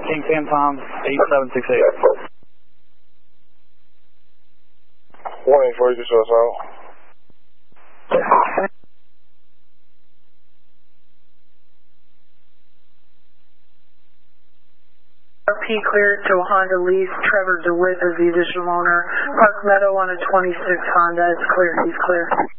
King Sam Tom, 8768. Warning for you, suicide. RP cleared to Honda lease. Trevor DeWitt is the additional owner. Park Meadow on a 26 Honda. It's clear. He's clear.